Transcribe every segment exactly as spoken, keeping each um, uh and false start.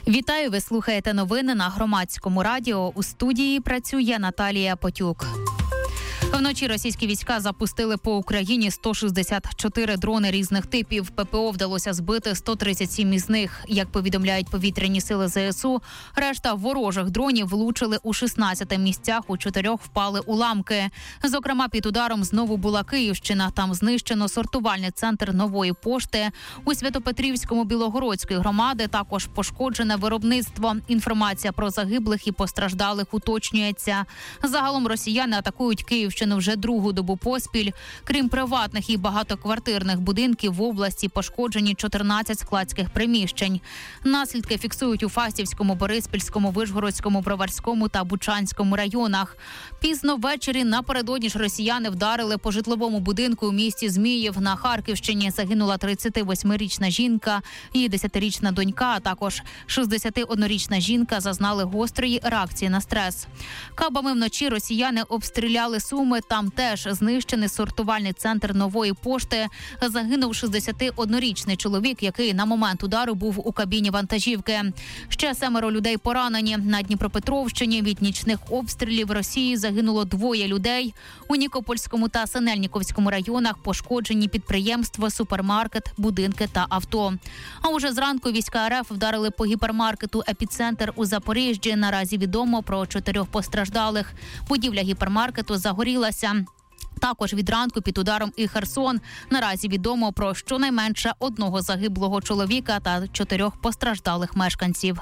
Вітаю, ви слухаєте новини на Громадському радіо. У студії працює Наталія Потюк. Вночі російські війська запустили по Україні сто шістдесят чотири дрони різних типів. ППО вдалося збити сто тридцять сім із них. Як повідомляють повітряні сили ЗСУ, решта ворожих дронів влучили у шістнадцяти місцях, у чотирьох впали уламки. Зокрема, під ударом знову була Київщина. Там знищено сортувальний центр Нової пошти. У Святопетрівському Білогородської громади також пошкоджене виробництво. Інформація про загиблих і постраждалих уточнюється. Загалом росіяни атакують Київщину вже другу добу поспіль. Крім приватних і багатоквартирних будинків, в області пошкоджені чотирнадцять складських приміщень. Наслідки фіксують у Фастівському, Бориспільському, Вишгородському, Броварському та Бучанському районах. Пізно ввечері напередодні ж росіяни вдарили по житловому будинку у місті Зміїв на Харківщині. Загинула тридцятивосьмирічна жінка, її десятирічна донька, а також шістдесятиоднорічна жінка зазнали гострої реакції на стрес. Кабами вночі росіяни обстріляли Суми. Там теж знищений сортувальний центр Нової пошти. Загинув шістдесятиоднорічний чоловік, який на момент удару був у кабіні вантажівки. Ще семеро людей поранені. На Дніпропетровщині від нічних обстрілів Росії загинуло двоє людей. У Нікопольському та Синельніковському районах пошкоджені підприємства, супермаркет, будинки та авто. А уже зранку війська РФ вдарили по гіпермаркету «Епіцентр» у Запоріжжі. Наразі відомо про чотирьох постраждалих. Будівля гіпермаркету загорілася. Також від ранку під ударом і Херсон. Наразі відомо про щонайменше одного загиблого чоловіка та чотирьох постраждалих мешканців.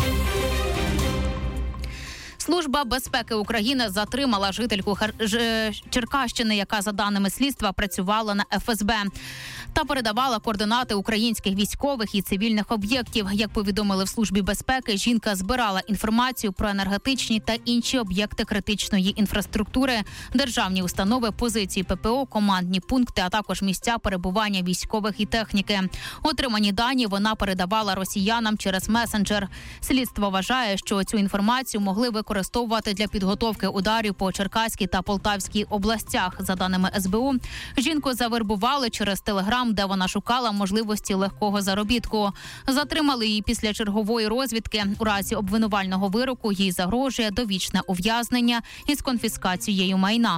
Служба безпеки України затримала жительку Хар... Ж... Черкащини, яка, за даними слідства, працювала на еф ес бе та передавала координати українських військових і цивільних об'єктів. Як повідомили в Службі безпеки, жінка збирала інформацію про енергетичні та інші об'єкти критичної інфраструктури, державні установи, позиції ППО, командні пункти, а також місця перебування військових і техніки. Отримані дані вона передавала росіянам через месенджер. Слідство вважає, що цю інформацію могли використовувати для підготовки ударів по Черкаській та Полтавській областях. За даними ес бе у, жінку завербували через Телеграм, де вона шукала можливості легкого заробітку. Затримали її після чергової розвідки. У разі обвинувального вироку їй загрожує довічне ув'язнення із конфіскацією майна.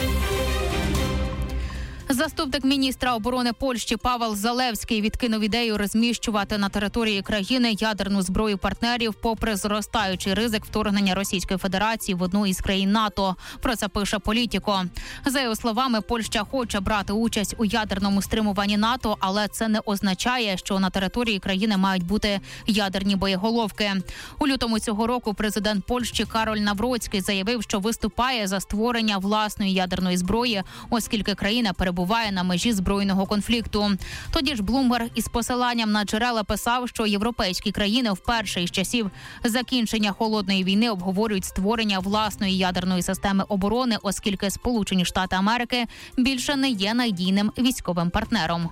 Заступник міністра оборони Польщі Павел Залевський відкинув ідею розміщувати на території країни ядерну зброю партнерів попри зростаючий ризик вторгнення Російської Федерації в одну із країн НАТО. Про це пише Політіко. За його словами, Польща хоче брати участь у ядерному стримуванні НАТО, але це не означає, що на території країни мають бути ядерні боєголовки. У лютому цього року президент Польщі Кароль Навроцький заявив, що виступає за створення власної ядерної зброї, оскільки країна перебуває на межі збройного конфлікту. Тоді ж Блумберг із посиланням на джерела писав, що європейські країни вперше із часів закінчення холодної війни обговорюють створення власної ядерної системи оборони, оскільки Сполучені Штати Америки більше не є надійним військовим партнером.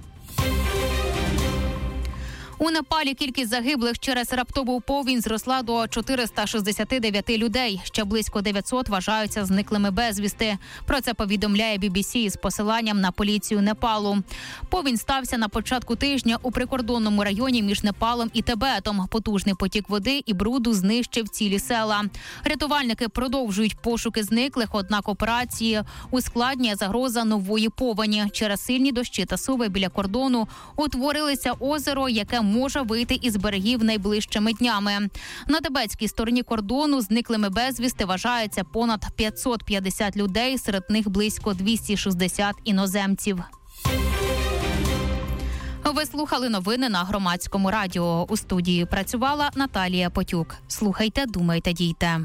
У Непалі кількість загиблих через раптову повінь зросла до чотириста шістдесят дев'ять людей. Ще близько дев'ятсот вважаються зниклими безвісти. Про це повідомляє бі бі сі з посиланням на поліцію Непалу. Повінь стався на початку тижня у прикордонному районі між Непалом і Тибетом. Потужний потік води і бруду знищив цілі села. Рятувальники продовжують пошуки зниклих, однак операції ускладнює загроза нової повені. Через сильні дощі та суви біля кордону утворилося озеро, яке може вийти із берегів найближчими днями. На тибетській стороні кордону зниклими безвісти вважається понад п'ятсот п'ятдесят людей, серед них близько двісті шістдесят іноземців. Ви слухали новини на Громадському радіо. У студії працювала Наталія Потюк. Слухайте, думайте, дійте.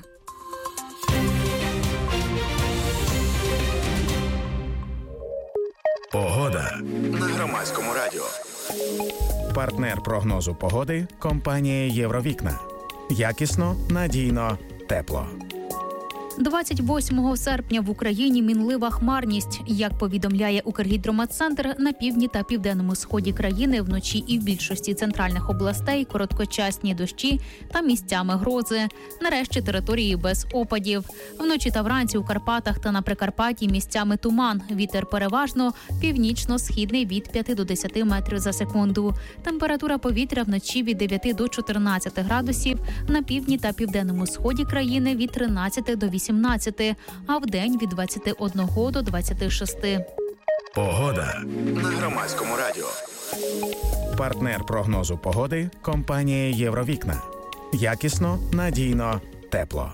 Погода на Громадському радіо. Партнер прогнозу погоди – компанія «Євровікна». Якісно, надійно, тепло. двадцять восьмого серпня в Україні мінлива хмарність. Як повідомляє Укргідрометцентр, на півдні та південному сході країни вночі і в більшості центральних областей короткочасні дощі та місцями грози. Нарешті території без опадів. Вночі та вранці у Карпатах та на Прикарпатті місцями туман. Вітер переважно північно-східний від п'яти до десяти метрів за секунду. Температура повітря вночі від дев'яти до чотирнадцяти градусів, на півдні та південному сході країни від тринадцяти до вісімнадцяти, а вдень від двадцяти одного до двадцяти шести. Погода на Громадському радіо. Партнер прогнозу погоди – компанія «Євровікна». Якісно, надійно, тепло.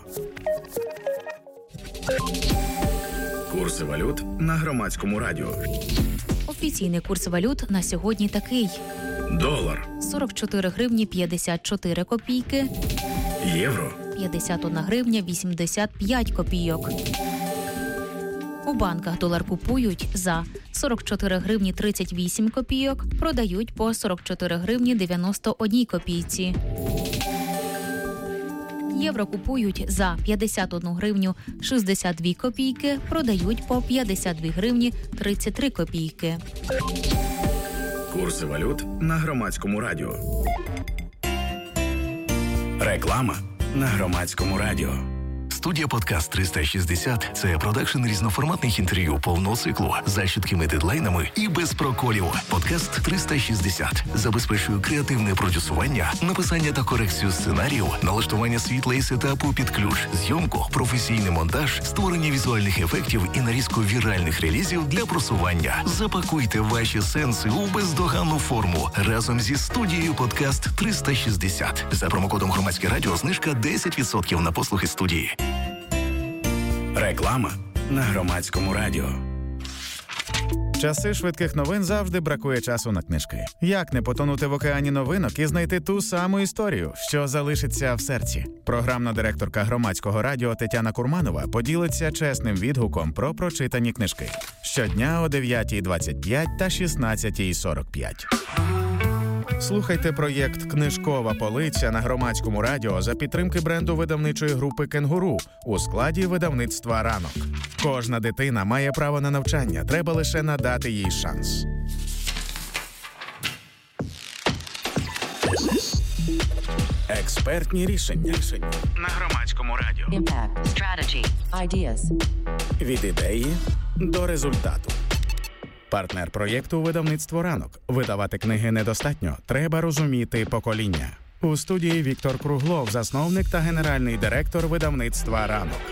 Курси валют на Громадському радіо. Офіційний курс валют на сьогодні такий. Долар сорок чотири гривні п'ятдесят чотири копійки. Євро п'ятдесят одна гривня вісімдесят п'ять копійок. У банках долар купують за сорок чотири гривні тридцять вісім копійок, продають по сорок чотири гривні дев'яносто одна копійці. Євро купують за п'ятдесят одну гривню шістдесят дві копійки, продають по п'ятдесят дві гривні тридцять три копійки. Курси валют на Громадському радіо. Реклама на Громадському радіо. Студія «Подкаст триста шістдесят» – це продакшн різноформатних інтерв'ю повного циклу за чіткими дедлайнами і без проколів. «Подкаст триста шістдесят» забезпечує креативне продюсування, написання та корекцію сценарію, налаштування світла і сетапу під ключ, зйомку, професійний монтаж, створення візуальних ефектів і нарізку віральних релізів для просування. Запакуйте ваші сенси у бездоганну форму разом зі студією «Подкаст триста шістдесят». За промокодом «Громадське радіо» знижка десять відсотків на послуги студії. Реклама на Громадському радіо. Часи швидких новин завжди бракує часу на книжки. Як не потонути в океані новинок і знайти ту саму історію, що залишиться в серці? Програмна директорка Громадського радіо Тетяна Курманова поділиться чесним відгуком про прочитані книжки. Щодня о дев'ятій двадцять п'ять та шістнадцятій сорок п'ять. Слухайте проєкт «Книжкова полиця» на Громадському радіо за підтримки бренду видавничої групи «Кенгуру» у складі видавництва «Ранок». Кожна дитина має право на навчання, треба лише надати їй шанс. Експертні рішення на Громадському радіо. Impact. Strategy. Ideas. Від ідеї до результату. Партнер проєкту «Видавництво «Ранок». Видавати книги недостатньо, треба розуміти покоління. У студії Віктор Круглов, засновник та генеральний директор видавництва «Ранок».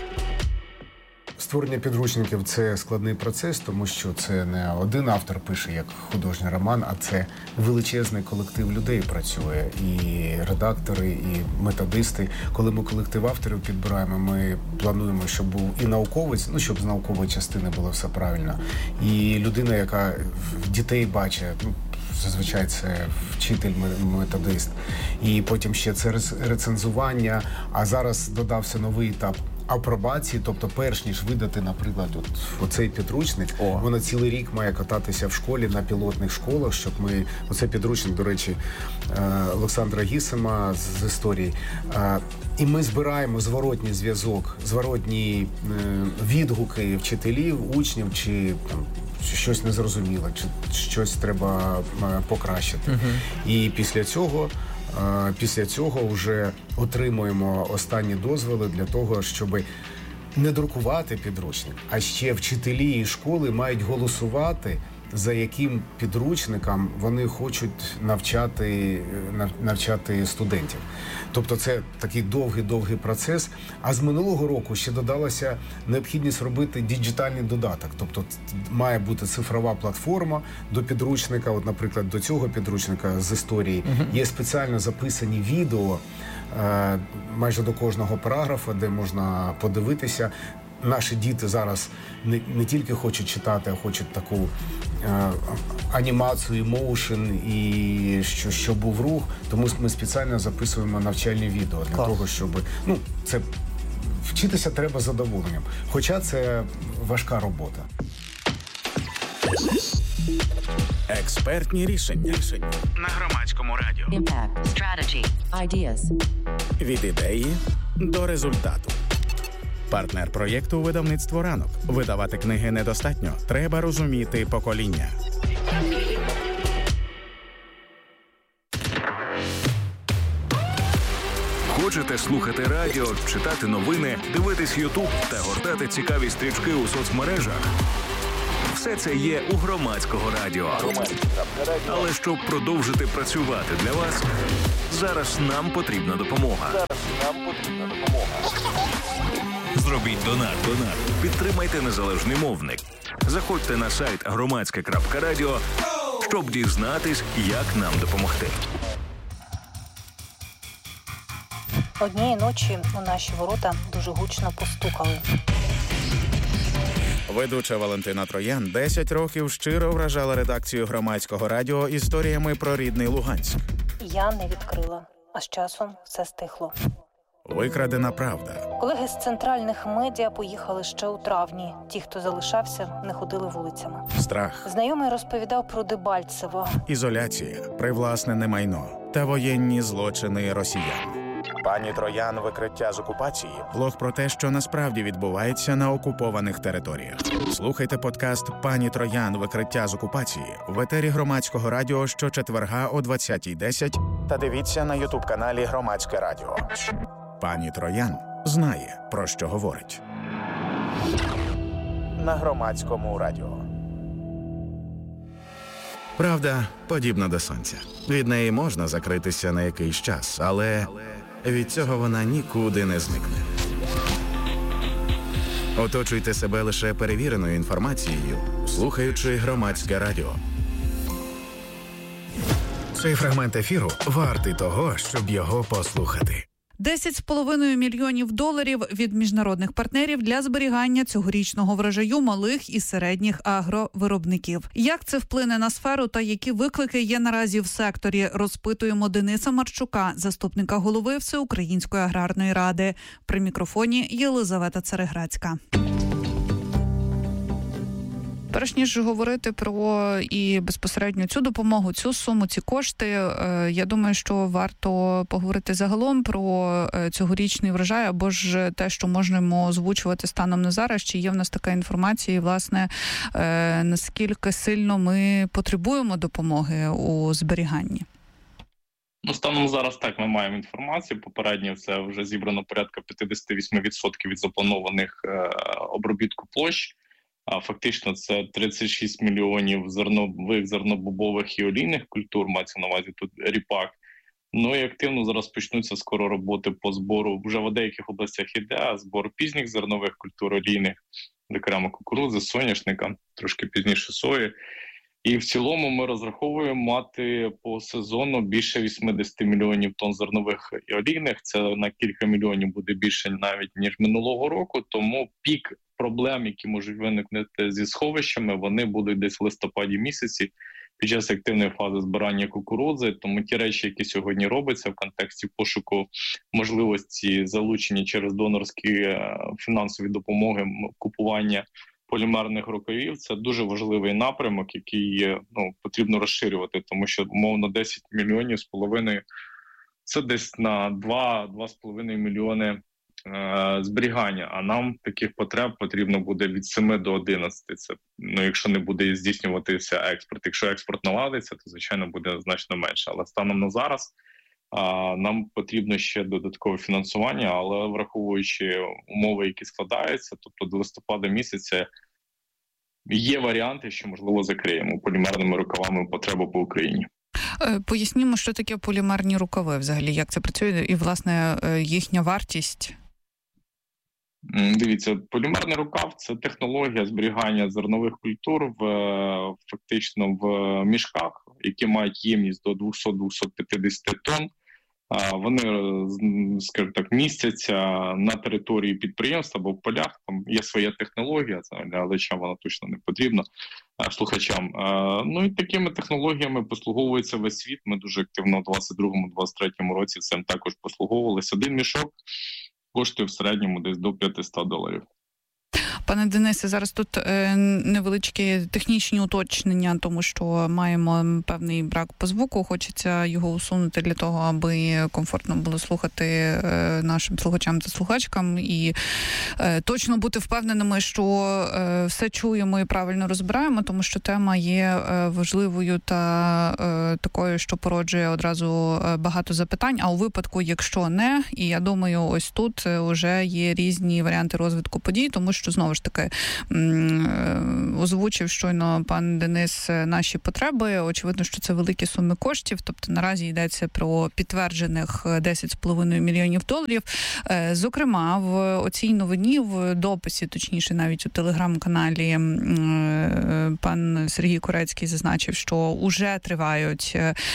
Створення підручників – це складний процес, тому що це не один автор пише як художній роман, а це величезний колектив людей працює. І редактори, і методисти. Коли ми колектив авторів підбираємо, ми плануємо, щоб був і науковець, ну, щоб з наукової частини було все правильно, і людина, яка дітей бачить, ну, зазвичай це вчитель, методист. І потім ще це рецензування, а зараз додався новий етап апробації, тобто перш ніж видати, наприклад, от, оцей підручник, О. вона цілий рік має кататися в школі на пілотних школах, щоб ми, оцей підручник, до речі, Олександра Гісема з, з історії, і ми збираємо зворотній зв'язок, зворотні відгуки вчителів, учнів, чи там щось незрозуміло, чи щось треба покращити. Угу. І після цього Після цього вже отримуємо останні дозволи для того, щоб не друкувати підручник, а ще вчителі і школи мають голосувати, за яким підручником вони хочуть навчати, навчати студентів. Тобто це такий довгий-довгий процес. А з минулого року ще додалася необхідність робити діджитальний додаток. Тобто має бути цифрова платформа до підручника. От, наприклад, до цього підручника з історії uh-huh. є спеціально записані відео майже до кожного параграфа, де можна подивитися. Наші діти зараз не, не тільки хочуть читати, а хочуть таку е, анімацію, моушен і що, що був рух. Тому ми спеціально записуємо навчальні відео для Клас. того, щоб, ну, це вчитися треба з задоволенням. Хоча це важка робота. Експертні рішення на Громадському радіо. Impact. Strategy. Ideas. Від ідеї до результату. Партнер проєкту «Видавництво ранок». Видавати книги недостатньо. Треба розуміти покоління. Хочете слухати радіо, читати новини, дивитись Ютуб та гортати цікаві стрічки у соцмережах? Все це є у Громадського радіо. Але щоб продовжити працювати для вас, зараз нам потрібна допомога. Зробіть донат. Донат. Підтримайте незалежний мовник. Заходьте на сайт громадське крапка радіо, щоб дізнатись, як нам допомогти. Однієї ночі у наші ворота дуже гучно постукали. Ведуча Валентина Троян десять років щиро вражала редакцію Громадського радіо історіями про рідний Луганськ. Я не відкрила, а з часом все стихло. Викрадена правда. Колеги з центральних медіа поїхали ще у травні. Ті, хто залишався, не ходили вулицями. Страх. Знайомий розповідав про Дебальцево. Ізоляція, привласнене майно та воєнні злочини росіян. Пані Троян. Викриття з окупації. Блог про те, що насправді відбувається на окупованих територіях. Слухайте подкаст «Пані Троян. Викриття з окупації» в етері Громадського радіо щочетверга о двадцятій десять та дивіться на ютуб-каналі Громадське радіо. Пані Троян знає, про що говорить. На Громадському радіо. Правда подібна до сонця. Від неї можна закритися на якийсь час, але від цього вона нікуди не зникне. Оточуйте себе лише перевіреною інформацією, слухаючи Громадське радіо. Цей фрагмент ефіру вартий того, щоб його послухати. десять з половиною мільйонів доларів від міжнародних партнерів для зберігання цьогорічного врожаю малих і середніх агровиробників. Як це вплине на сферу та які виклики є наразі в секторі, розпитуємо Дениса Марчука, заступника голови Всеукраїнської аграрної ради. При мікрофоні Єлизавета Цареградська. Перш ніж говорити про і безпосередньо цю допомогу, цю суму, ці кошти, я думаю, що варто поговорити загалом про цьогорічний врожай, або ж те, що можемо озвучувати станом на зараз. Чи є в нас така інформація, і, власне, наскільки сильно ми потребуємо допомоги у зберіганні? Ну, станом зараз так, ми маємо інформацію. Попередньо це вже зібрано порядка п'ятдесят вісім відсотків від запланованих е, обробітку площ. А фактично це тридцять шість мільйонів зернових, зернобобових і олійних культур, мається на увазі тут ріпак. Ну і активно зараз почнуться скоро роботи по збору, вже в деяких областях іде, збор пізніх зернових культур олійних, зокрема кукурудзи, соняшника, трошки пізніше сої. І в цілому ми розраховуємо мати по сезону більше вісімдесят мільйонів тонн зернових і олійних. Це на кілька мільйонів буде більше навіть, ніж минулого року. Тому пік проблем, які можуть виникнути зі сховищами, вони будуть десь в листопаді місяці під час активної фази збирання кукурудзи. Тому ті речі, які сьогодні робляться в контексті пошуку можливості залучення через донорські фінансові допомоги, купування полімерних рукавів, це дуже важливий напрямок, який ну, потрібно розширювати, тому що, умовно, десять мільйонів з половиною – це десь на два-два з половиною мільйони е, зберігання, а нам таких потреб потрібно буде від семи до одинадцяти. Це, ну, якщо не буде здійснюватися експорт. Якщо експорт наладиться, то, звичайно, буде значно менше. Але станом на зараз а, нам потрібно ще додаткове фінансування, але враховуючи умови, які складаються, тобто до листопада місяця є варіанти, що, можливо, закриємо полімерними рукавами потребу по Україні. Пояснімо, що таке полімерні рукави взагалі, як це працює і, власне, їхня вартість? Дивіться, полімерний рукав – це технологія зберігання зернових культур в, фактично в мішках, які мають ємність до двісті - двісті п'ятдесят тонн. Вони, скажімо так, містяться на території підприємства або в полях. Там є своя технологія, це для глядачам вона точно не потрібна, слухачам. Ну і такими технологіями послуговується весь світ. Ми дуже активно у двадцять другому - двадцять третьому році цим також послуговувалися. Один мішок коштує в середньому десь до п'ятсот доларів. Пане Денисе, зараз тут невеличкі технічні уточнення, тому що маємо певний брак по звуку. Хочеться його усунути для того, аби комфортно було слухати нашим слухачам та слухачкам і точно бути впевненими, що все чуємо і правильно розбираємо, тому що тема є важливою та такою, що породжує одразу багато запитань. А у випадку, якщо не, і я думаю, ось тут вже є різні варіанти розвитку подій, тому що, знову ж таки, озвучив щойно пан Денис наші потреби. Очевидно, що це великі суми коштів, тобто наразі йдеться про підтверджених десять з половиною мільйонів доларів. Зокрема, в оцій новині, в дописі, точніше, навіть у телеграм-каналі, пан Сергій Корецький зазначив, що уже тривають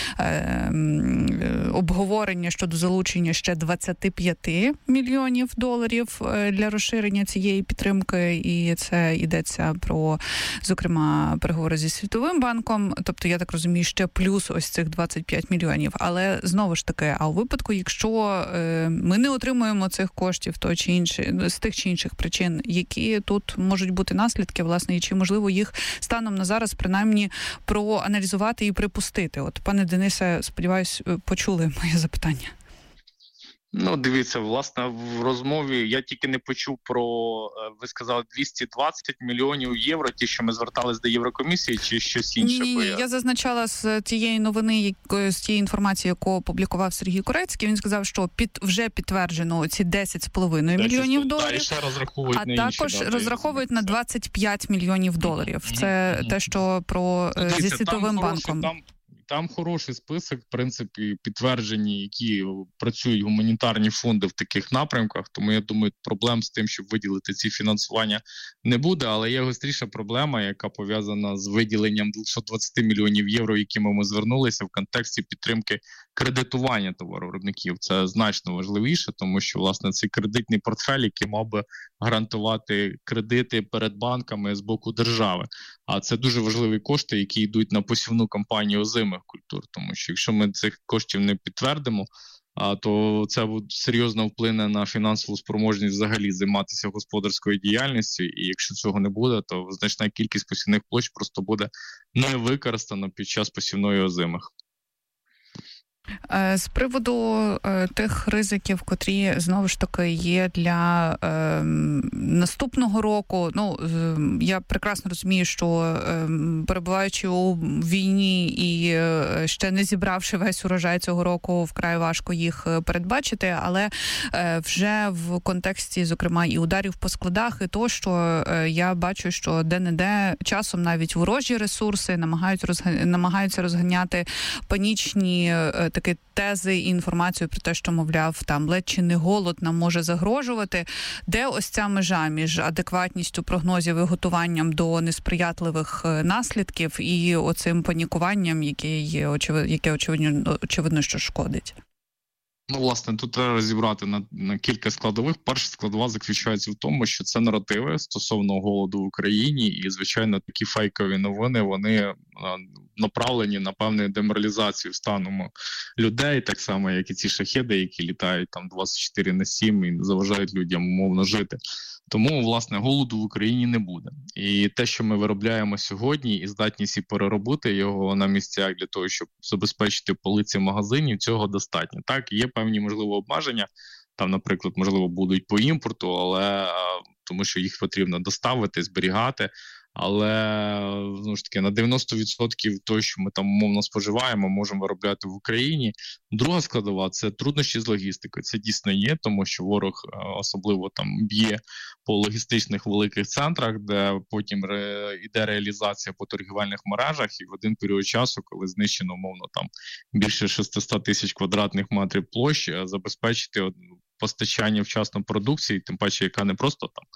обговорення щодо залучення ще двадцять п'ять мільйонів доларів для розширення цієї підтримки, і це йдеться про, зокрема, переговори зі Світовим банком, тобто, я так розумію, ще плюс ось цих двадцять п'ять мільйонів. Але, знову ж таки, а у випадку, якщо ми не отримуємо цих коштів то чи інші, з тих чи інших причин, які тут можуть бути наслідки, власне, і чи можливо їх станом на зараз принаймні проаналізувати і припустити? От, пане Денисе, сподіваюсь, почули моє запитання. Ну, дивіться, власне, в розмові я тільки не почув про, ви сказали, двісті двадцять мільйонів євро, ті, що ми звертались до Єврокомісії, чи щось інше? Ні, ні, я... я зазначала з тієї новини, з тієї інформації, яку опублікував Сергій Корецький, він сказав, що під, вже підтверджено ці десять з половиною мільйонів доларів, а а також інші, розраховують на двадцять п'ять мільйонів доларів. Це mm-hmm. те, що про Дивіться, зі Світовим банком. Там... Там хороший список, в принципі, підтверджені, які працюють гуманітарні фонди в таких напрямках, тому я думаю, проблем з тим, щоб виділити ці фінансування, не буде, але є гостріша проблема, яка пов'язана з виділенням двісті двадцять мільйонів євро, якими ми звернулися в контексті підтримки кредитування товаровиробників. Це значно важливіше, тому що, власне, цей кредитний портфель, який мав би гарантувати кредити перед банками з боку держави. А це дуже важливі кошти, які йдуть на посівну кампанію озимих культур, тому що якщо ми цих коштів не підтвердимо, а, то це серйозно вплине на фінансову спроможність взагалі займатися господарською діяльністю, і якщо цього не буде, то значна кількість посівних площ просто буде не використана під час посівної озимих. З приводу е, тих ризиків, котрі, знову ж таки, є для е, наступного року, ну, е, я прекрасно розумію, що е, перебуваючи у війні і е, ще не зібравши весь урожай цього року, вкрай важко їх передбачити, але е, вже в контексті, зокрема, і ударів по складах, і то, що е, я бачу, що де-не-де часом навіть ворожі ресурси намагаються, розга... намагаються розганяти панічні е, такі тези і інформацію про те, що, мовляв, там ледь чи не голод нам може загрожувати. Де ось ця межа між адекватністю прогнозів і готуванням до несприятливих наслідків і оцим панікуванням, яке, яке очевидно, очевидно, що шкодить? Ну, власне, тут треба розібрати на, на кілька складових. Перша складова заключається в тому, що це наративи стосовно голоду в Україні, і, звичайно, такі фейкові новини, вони а, направлені на певну деморалізацію стану людей, так само, як і ці шахеди, які літають там двадцять чотири на сім і заважають людям умовно жити. Тому, власне, голоду в Україні не буде. І те, що ми виробляємо сьогодні, і здатність і переробити його на місцях для того, щоб забезпечити полиці магазинів, цього достатньо. Так, є певні, можливо, обмеження, там, наприклад, можливо, будуть по імпорту, але тому що їх потрібно доставити, зберігати. Але, знову ж таки, на дев'яносто відсотків того, що ми там умовно споживаємо, можемо виробляти в Україні. Друга складова – це труднощі з логістикою. Це дійсно є, тому що ворог особливо там б'є по логістичних великих центрах, де потім ре... йде реалізація по торгівельних мережах, і в один період часу, коли знищено, умовно, там більше шістсот тисяч квадратних метрів площі, забезпечити постачання вчасно продукції, тим паче, яка не просто там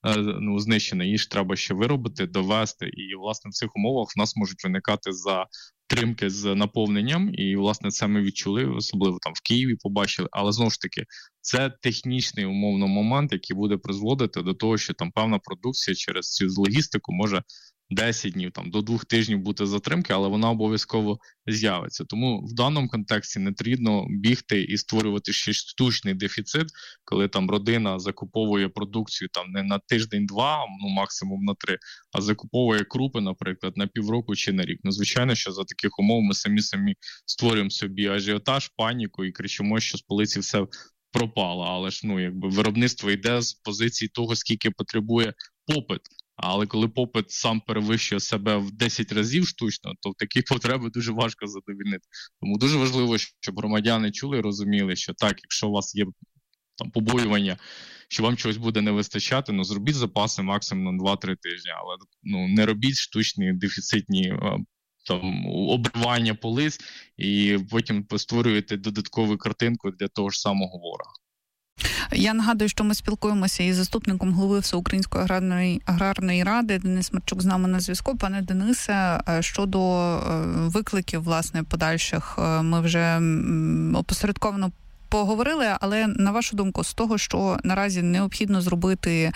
ну, знищена, її ж треба ще виробити, довести. І, власне, в цих умовах в нас можуть виникати затримки з наповненням, і, власне, це ми відчули, особливо там в Києві побачили. Але, знову ж таки, це технічний, умовно, момент, який буде призводити до того, що там певна продукція через цю логістику може десять днів, там, до двох тижнів бути затримки, але вона обов'язково з'явиться. Тому в даному контексті не потрібно бігти і створювати ще штучний дефіцит, коли там родина закуповує продукцію там не на тиждень-два, ну максимум на три, а закуповує крупи, наприклад, на півроку чи на рік. Ну, звичайно, що за таких умов ми самі-самі створюємо собі ажіотаж, паніку і кричимо, що з полиці все пропало. Але ж, ну, якби виробництво йде з позиції того, скільки потребує попит. Але коли попит сам перевищує себе в десять разів штучно, то такі потреби дуже важко задовольнити. Тому дуже важливо, щоб громадяни чули і розуміли, що так, якщо у вас є там побоювання, що вам чогось буде не вистачати, ну зробіть запаси максимум на два-три тижні, але ну не робіть штучні дефіцитні там обривання полиць і потім створюєте додаткову картинку для того ж самого ворога. Я нагадую, що ми спілкуємося із заступником голови Всеукраїнської аграрної, аграрної ради. Денис Марчук з нами на зв'язку. Пане Денисе, щодо викликів, власне, подальших, ми вже опосередковано поговорили, але на вашу думку, з того, що наразі необхідно зробити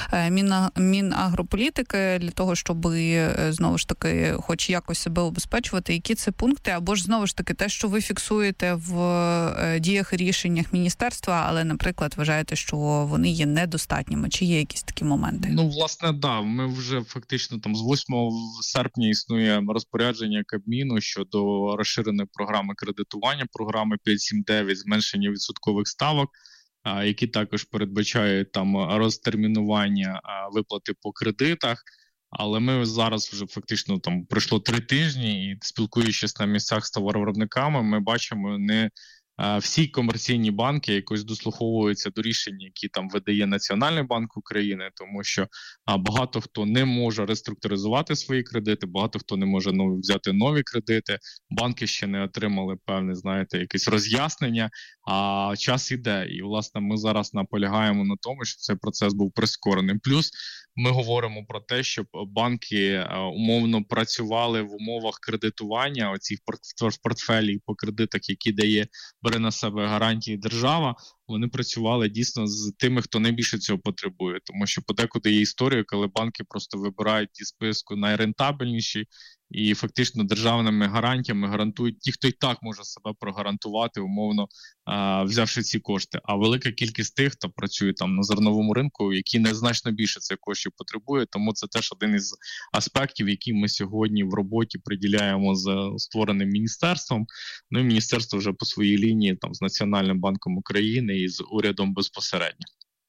Мінагрополітики для того, щоб знову ж таки хоч якось себе обезпечувати, які це пункти, або ж знову ж таки те, що ви фіксуєте в діях і рішеннях міністерства, але, наприклад, вважаєте, що вони є недостатніми, чи є якісь такі моменти? Ну, власне, да, ми вже фактично там з восьмого серпня існує розпорядження Кабміну щодо розширеної програми кредитування, програми п'ять сім дев'ять, зменшення відсоткових ставок, які також передбачають там розтермінування виплати по кредитах. Але ми зараз вже фактично там пройшло три тижні, і спілкуючись на місцях з товаровиробниками, ми бачимо не всі комерційні банки якось дослуховуються до рішень, які там видає Національний банк України, тому що а, багато хто не може реструктуризувати свої кредити, багато хто не може нові, взяти нові кредити, банки ще не отримали певне, знаєте, якесь роз'яснення, а час іде. І, власне, ми зараз наполягаємо на тому, щоб цей процес був прискореним. Плюс ми говоримо про те, щоб банки а, умовно працювали в умовах кредитування, оцих портфелів по кредитах, які дає бере на себе гарантії держава, вони працювали дійсно з тими, хто найбільше цього потребує. Тому що подекуди є історія, коли банки просто вибирають із списку найрентабельніші і фактично державними гарантіями гарантують ті, хто і так може себе прогарантувати, умовно взявши ці кошти. А велика кількість тих, хто працює там на зерновому ринку, які незначно більше цих коштів потребує. Тому це теж один із аспектів, які ми сьогодні в роботі приділяємо з створеним міністерством. Ну і міністерство вже по своїй лінії там з Національним банком України і з урядом безпосередньо.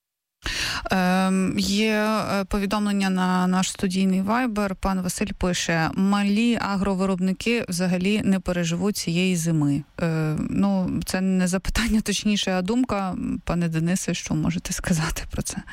Е, є повідомлення на наш студійний вайбер. Пан Василь пише: малі агровиробники взагалі не переживуть цієї зими. Е, ну, це не запитання, точніше, а думка. Пане Денисе, що можете сказати про це?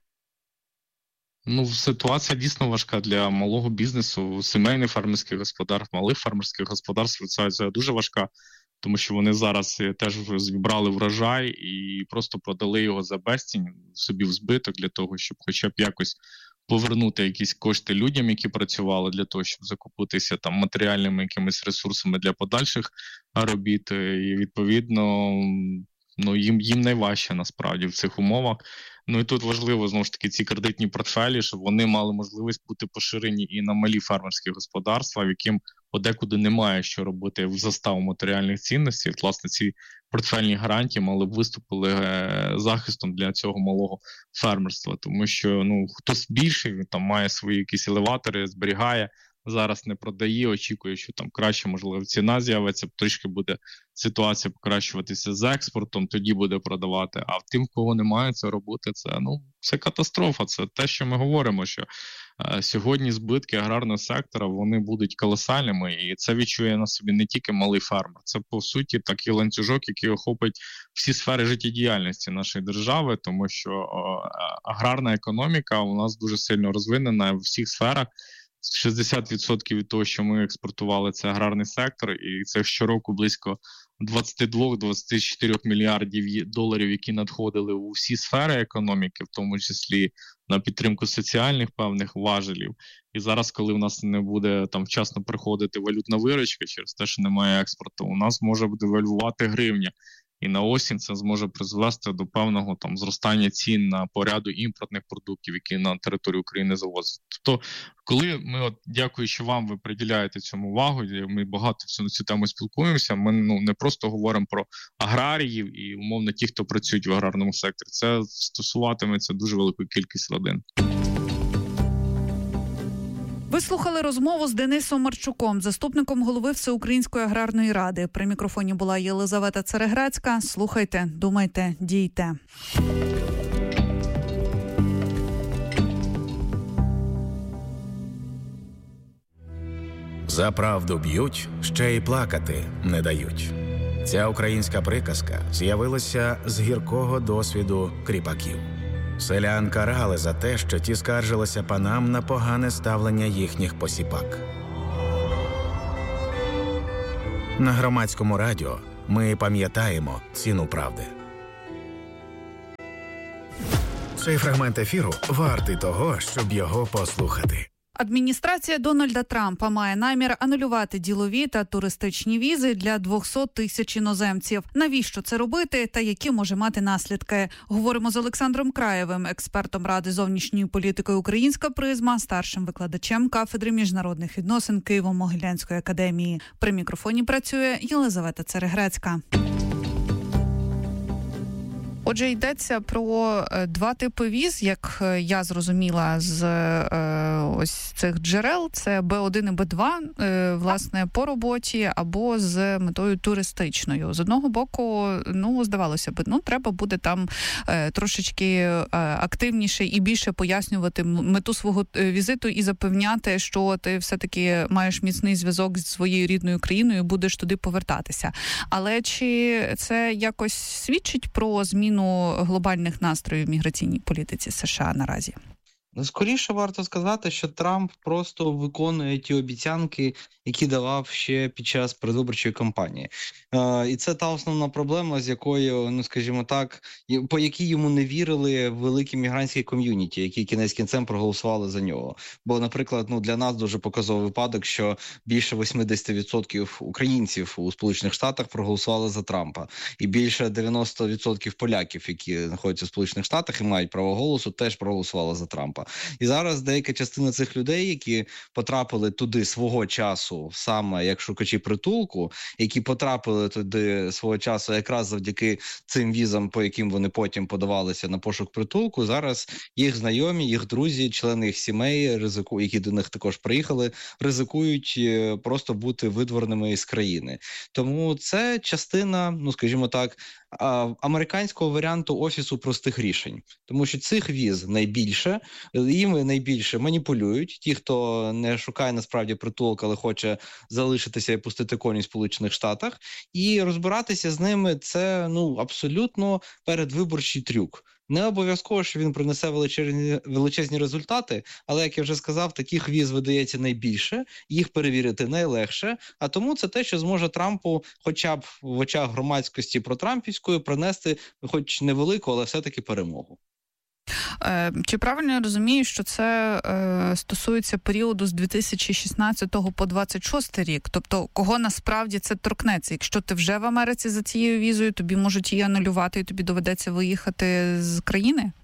Ну, ситуація дійсно важка для малого бізнесу, сімейних фермерських господарств, малих фермерських господарств. Ситуація дуже важка, тому що вони зараз теж зібрали врожай і просто продали його за безцінь собі в збиток для того, щоб хоча б якось повернути якісь кошти людям, які працювали, для того, щоб закупитися там матеріальними якимись ресурсами для подальших робіт. І відповідно, ну їм їм найважче насправді в цих умовах. Ну і тут важливо, знову ж таки, ці кредитні портфелі, щоб вони мали можливість бути поширені і на малі фермерські господарства, в яким подекуди немає що робити в заставу матеріальних цінностей. Власне, ці портфельні гарантії мали б виступили захистом для цього малого фермерства, тому що ну хтось більший, він там має свої якісь елеватори, зберігає, зараз не продає, очікує, що там краще, можливо, ціна з'явиться, трішки буде ситуація покращуватися з експортом, тоді буде продавати. А в тим, кого немає це робити, це ну це катастрофа. Це те, що ми говоримо, що е, сьогодні збитки аграрного сектора, вони будуть колосальними, і це відчує на собі не тільки малий фермер. Це, по суті, такий ланцюжок, який охопить всі сфери життєдіяльності нашої держави, тому що е, аграрна економіка у нас дуже сильно розвинена в всіх сферах. шістдесят відсотків від того, що ми експортували, це аграрний сектор, і це щороку близько двадцять два - двадцять чотири мільярдів доларів, які надходили у всі сфери економіки, в тому числі на підтримку соціальних певних важелів. І зараз, коли в нас не буде там вчасно приходити валютна виручка через те, що немає експорту, у нас може девальвувати гривня. і на осінь це зможе призвести до певного там зростання цін на по ряду імпортних продуктів, які на територію України завозять. Тобто, коли ми, от дякуючи вам, ви приділяєте цьому увагу, ми багато на цю тему спілкуємося, ми ну не просто говоримо про аграріїв і, умовно, ті, хто працюють в аграрному секторі. Це стосуватиметься дуже великої кількості родин. Ви слухали розмову з Денисом Марчуком, заступником голови Всеукраїнської аграрної ради. При мікрофоні була Єлизавета Цереграцька. Слухайте, думайте, дійте. За правду б'ють, ще й плакати не дають. Ця українська приказка з'явилася з гіркого досвіду кріпаків. Селян карали за те, що ті скаржилися панам на погане ставлення їхніх посіпак. На Громадському радіо ми пам'ятаємо ціну правди. Цей фрагмент ефіру вартий того, щоб його послухати. Адміністрація Дональда Трампа має намір анулювати ділові та туристичні візи для двісті тисяч іноземців. Навіщо це робити та які може мати наслідки? Говоримо з Олександром Краєвим, експертом Ради зовнішньої політики «Українська призма», старшим викладачем кафедри міжнародних відносин Києво-Могилянської академії. При мікрофоні працює Єлизавета Цереграцька. Отже, йдеться про два типи віз, як я зрозуміла з е, ось цих джерел. Це Б один і Б два, е, власне, по роботі або з метою туристичною. З одного боку, ну, здавалося б, ну, треба буде там е, трошечки е, активніше і більше пояснювати мету свого візиту і запевняти, що ти все-таки маєш міцний зв'язок з своєю рідною країною і будеш туди повертатися. Але чи це якось свідчить про зміну глобальних настроїв в міграційній політиці США наразі? Скоріше варто сказати, що Трамп просто виконує ті обіцянки, які давав ще під час передвиборчої кампанії. Е, і це та основна проблема, з якою, ну скажімо так, по якій йому не вірили великі мігрантські ком'юніті, які кінець кінцем проголосували за нього. Бо, наприклад, ну для нас дуже показовий випадок, що більше вісімдесят відсотків українців у Сполучених Штатах проголосували за Трампа. І більше дев'яносто відсотків поляків, які знаходяться в Сполучених Штатах і мають право голосу, теж проголосували за Трампа. І зараз деяка частина цих людей, які потрапили туди свого часу, саме як шукачі притулку, які потрапили туди свого часу якраз завдяки цим візам, по яким вони потім подавалися на пошук притулку, зараз їх знайомі, їх друзі, члени їх сімей, ризику, які до них також приїхали, ризикують просто бути видвореними із країни. Тому це частина, ну скажімо так, американського варіанту офісу простих рішень. Тому що цих віз найбільше, їм найбільше маніпулюють. Ті, хто не шукає насправді притулок, але хоче залишитися і пустити коні в Сполучених Штатах. І розбиратися з ними – це ну абсолютно передвиборчий трюк. Не обов'язково, що він принесе величезні, величезні результати, але, як я вже сказав, таких віз видається найбільше, їх перевірити найлегше, а тому це те, що зможе Трампу хоча б в очах громадськості протрампівської принести хоч невелику, але все-таки перемогу. Чи правильно я розумію, що це е, стосується періоду з дві тисячі шістнадцятого по двадцять шостий рік? Тобто, кого насправді це торкнеться? Якщо ти вже в Америці за цією візою, тобі можуть її анулювати і тобі доведеться виїхати з країни?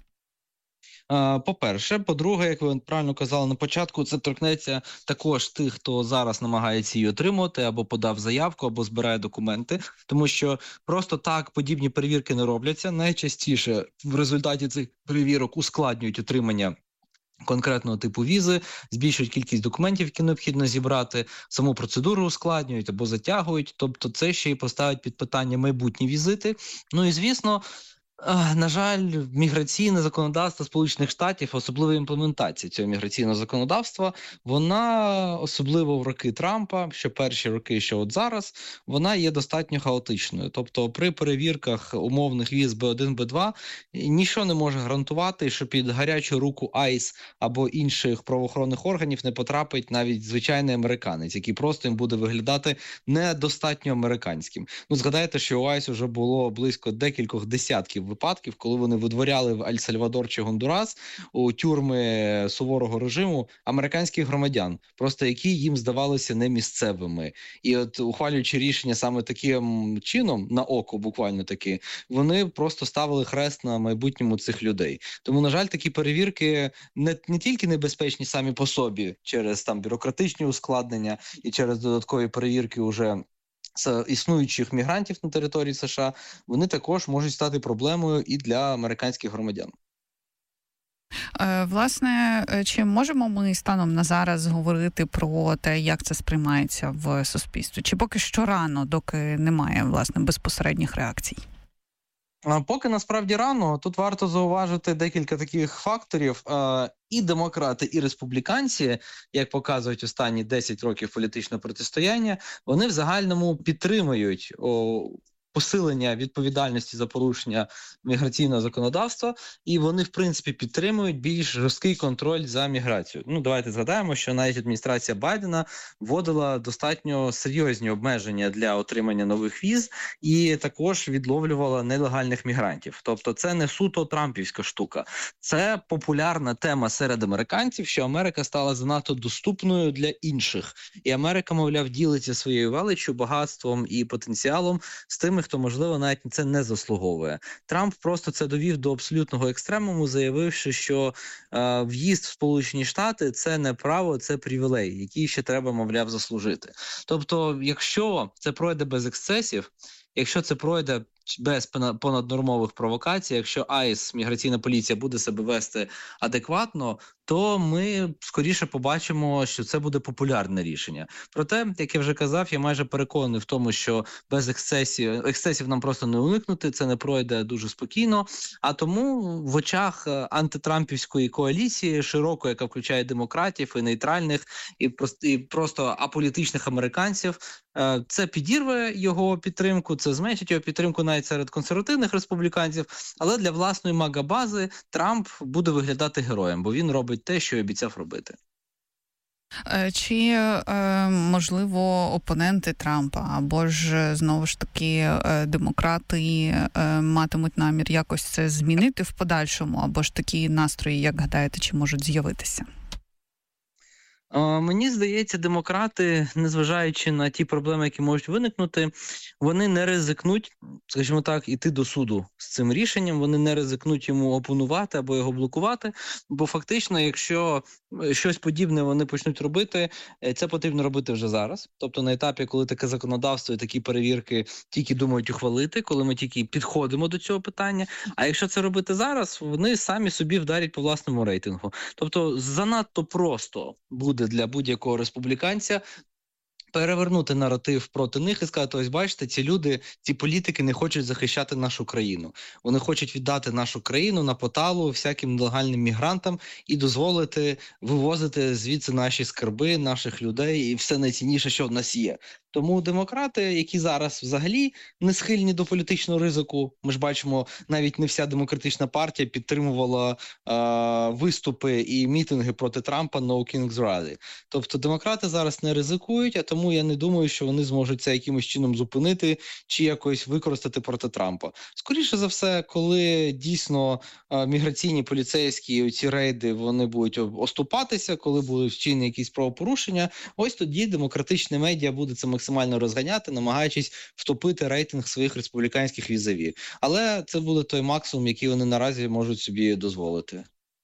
По-перше. По-друге, як ви правильно казали на початку, це торкнеться також тих, хто зараз намагається її отримати, або подав заявку, або збирає документи. Тому що просто так подібні перевірки не робляться. Найчастіше в результаті цих перевірок ускладнюють отримання конкретного типу візи, збільшують кількість документів, які необхідно зібрати, саму процедуру ускладнюють або затягують. Тобто це ще й поставить під питання майбутні візити. Ну і, звісно, на жаль, міграційне законодавство Сполучених Штатів, особливо імплементація цього міграційного законодавства, вона, особливо в роки Трампа, що перші роки, що от зараз, вона є достатньо хаотичною. Тобто при перевірках умовних віз Б один, Б два нічого не може гарантувати, що під гарячу руку айс або інших правоохоронних органів не потрапить навіть звичайний американець, який просто їм буде виглядати недостатньо американським. Ну, згадайте, що у айс вже було близько декількох десятків випадків, коли вони видворяли в Ель-Сальвадор чи Гондурас у тюрми суворого режиму американських громадян, просто які їм здавалися не місцевими. І от ухвалюючи рішення саме таким чином, на око буквально таки, вони просто ставили хрест на майбутньому цих людей. Тому, на жаль, такі перевірки не, не тільки небезпечні самі по собі через там бюрократичні ускладнення і через додаткові перевірки уже з існуючих мігрантів на території США, вони також можуть стати проблемою і для американських громадян. Власне, чи можемо ми станом на зараз говорити про те, як це сприймається в суспільстві? Чи поки що рано, доки немає, власне, безпосередніх реакцій? Поки насправді рано. Тут варто зауважити декілька таких факторів. І демократи, і республіканці, як показують останні десять років політичного протистояння, вони в загальному підтримують о, посилення відповідальності за порушення міграційного законодавства, і вони, в принципі, підтримують більш жорсткий контроль за міграцією. Ну, давайте згадаємо, що навіть адміністрація Байдена вводила достатньо серйозні обмеження для отримання нових віз і також відловлювала нелегальних мігрантів. Тобто це не суто трампівська штука. Це популярна тема серед американців, що Америка стала занадто доступною для інших. І Америка, мовляв, ділиться своєю величчю, багатством і потенціалом з тими, хто, можливо, навіть це не заслуговує. Трамп просто це довів до абсолютного екстремуму, заявивши, що е, в'їзд в Сполучені Штати – це не право, це привілей, який ще треба, мовляв, заслужити. Тобто, якщо це пройде без ексцесів, якщо це пройде без понаднормових провокацій, якщо АЙС, міграційна поліція, буде себе вести адекватно, то ми скоріше побачимо, що це буде популярне рішення. Проте, як я вже казав, я майже переконаний в тому, що без ексцесів, ексцесів нам просто не уникнути, це не пройде дуже спокійно, а тому в очах антитрампівської коаліції, широкої, яка включає демократів і нейтральних, і просто, і просто аполітичних американців, це підірве його підтримку, це зменшить його підтримку навіть серед консервативних республіканців, але для власної мага-бази Трамп буде виглядати героєм, бо він робить те, що обіцяв робити. Чи, можливо, опоненти Трампа або ж, знову ж таки, демократи матимуть намір якось це змінити в подальшому, або ж такі настрої, як гадаєте, чи можуть з'явитися? Мені здається, демократи, незважаючи на ті проблеми, які можуть виникнути, вони не ризикнуть, скажімо так, іти до суду з цим рішенням, вони не ризикнуть йому опонувати або його блокувати, бо фактично, якщо щось подібне вони почнуть робити, це потрібно робити вже зараз. Тобто на етапі, коли таке законодавство і такі перевірки тільки думають ухвалити, коли ми тільки підходимо до цього питання, а якщо це робити зараз, вони самі собі вдарять по власному рейтингу. Тобто занадто просто буде для будь-якого республіканця перевернути наратив проти них і сказати, ось бачите, ці люди, ці політики не хочуть захищати нашу країну. Вони хочуть віддати нашу країну на поталу всяким нелегальним мігрантам і дозволити вивозити звідси наші скарби, наших людей і все найцінніше, що в нас є. Тому демократи, які зараз взагалі не схильні до політичного ризику, ми ж бачимо, навіть не вся демократична партія підтримувала е, виступи і мітинги проти Трампа No King's Rally. Тобто демократи зараз не ризикують, а тому я не думаю, що вони зможуть це якимось чином зупинити чи якось використати проти Трампа. Скоріше за все, коли дійсно е, міграційні поліцейські ці рейди, вони будуть оступатися, коли будуть вчинені якісь правопорушення, ось тоді демократичне медіа буде це максимально розганяти, намагаючись втопити рейтинг своїх республіканських візаві. Але це буде той максимум, який вони наразі можуть собі дозволити.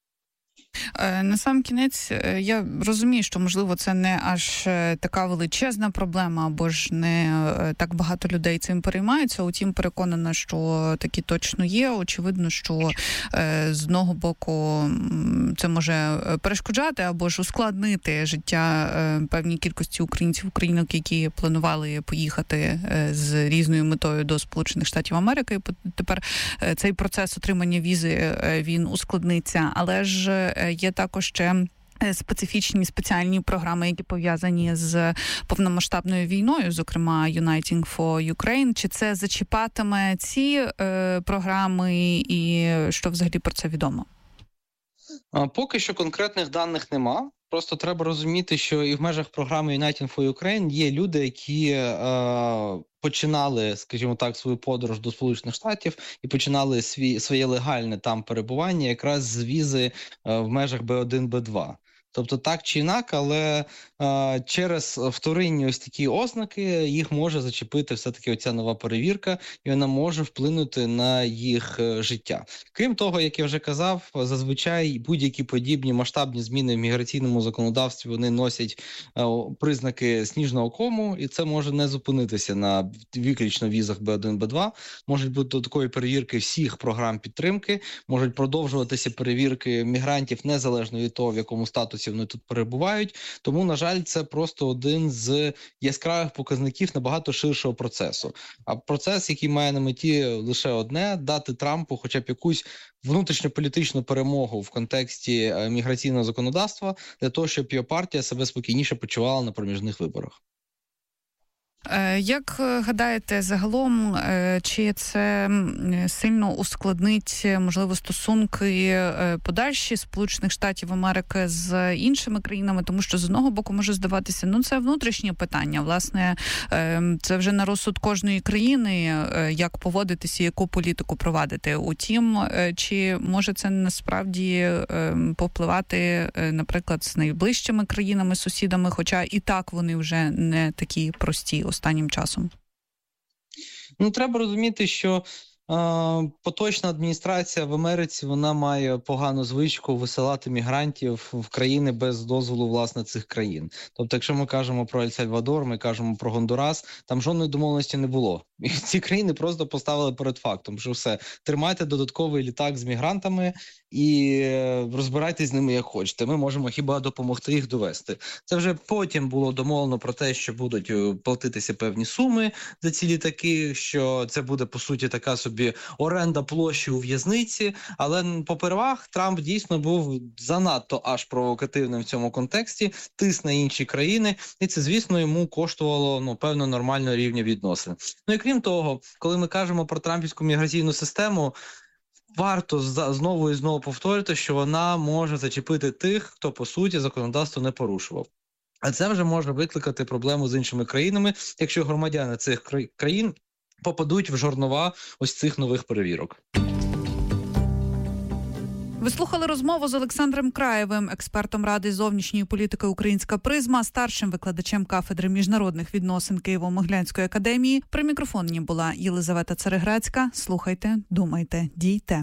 На сам кінець, я розумію, що, можливо, це не аж така величезна проблема, або ж не так багато людей цим переймаються, утім переконана, що такі точно є. Очевидно, що з одного боку це може перешкоджати або ж ускладнити життя певній кількості українців, українок, які планували поїхати з різною метою до Сполучених Штатів Америки. Тепер цей процес отримання візи, він ускладниться, але ж є також ще специфічні спеціальні програми, які пов'язані з повномасштабною війною, зокрема Uniting for Ukraine. Чи це зачіпатиме ці е, програми і що взагалі про це відомо? Поки що конкретних даних нема. Просто треба розуміти, що і в межах програми United for Ukraine є люди, які е, починали, скажімо так, свою подорож до Сполучених Штатів і починали свій, своє легальне там перебування якраз з візи е, в межах Б один, Б два. Тобто так чи інак, але е, через вторинні ось такі ознаки їх може зачепити все-таки оця нова перевірка, і вона може вплинути на їх е, життя. Крім того, як я вже казав, зазвичай будь-які подібні масштабні зміни в міграційному законодавстві, вони носять е, признаки сніжного кому, і це може не зупинитися на виключно візах Б один, Б два. Можуть бути додаткові перевірки всіх програм підтримки, можуть продовжуватися перевірки мігрантів незалежно від того, в якому статусі вони тут перебувають. Тому, на жаль, це просто один з яскравих показників набагато ширшого процесу. А процес, який має на меті лише одне – дати Трампу хоча б якусь внутрішньополітичну перемогу в контексті міграційного законодавства для того, щоб його партія себе спокійніше почувала на проміжних виборах. Як гадаєте, загалом, чи це сильно ускладнить, можливо, стосунки подальші Сполучених Штатів Америки з іншими країнами? Тому що, з одного боку, може здаватися, ну, це внутрішнє питання. Власне, це вже на розсуд кожної країни, як поводитися, яку політику провадити. Утім, чи може це насправді повпливати, наприклад, з найближчими країнами, сусідами, хоча і так вони вже не такі прості останнім часом? Ну, треба розуміти, що е, поточна адміністрація в Америці, вона має погану звичку висилати мігрантів в країни без дозволу, власне, цих країн. Тобто, якщо ми кажемо про Ель-Сальвадор, ми кажемо про Гондурас, там жодної домовленості не було. І ці країни просто поставили перед фактом, що все, тримайте додатковий літак з мігрантами і розбирайтесь з ними як хочете. Ми можемо хіба допомогти їх довести. Це вже потім було домовлено про те, що будуть платитися певні суми за ці літаки, що це буде, по суті, така собі оренда площі у в'язниці. Але попервах Трамп дійсно був занадто аж провокативним в цьому контексті, тиск на інші країни, і це, звісно, йому коштувало, ну, певно, нормального рівня відносин. Ну і крім того, коли ми кажемо про трампівську міграційну систему, варто знову і знову повторити, що вона може зачепити тих, хто, по суті, законодавство не порушував. А це вже може викликати проблему з іншими країнами, якщо громадяни цих країн попадуть в жорнова ось цих нових перевірок. Ви слухали розмову з Олександром Краєвим, експертом Ради зовнішньої політики «Українська призма», старшим викладачем кафедри міжнародних відносин Києво-Могилянської академії. При мікрофоні була Єлизавета Цареграцька. Слухайте, думайте, дійте.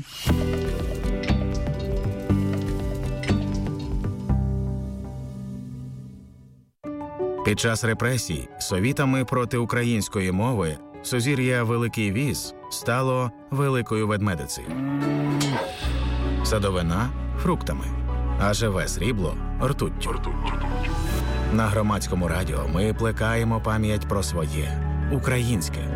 Під час репресій совітами проти української мови сузір'я Великий Віз стало Великою Ведмедицею. Садовина – фруктами, а живе срібло – ртуттю. На Громадському радіо ми плекаємо пам'ять про своє – українське.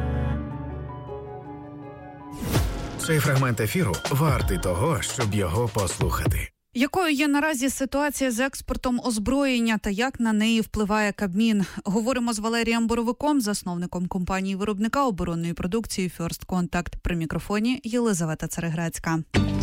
Цей фрагмент ефіру вартий того, щоб його послухати. Якою є наразі ситуація з експортом озброєння та як на неї впливає Кабмін? Говоримо з Валерієм Боровиком, засновником компанії-виробника оборонної продукції First Contact. При мікрофоні Єлизавета Цареграцька.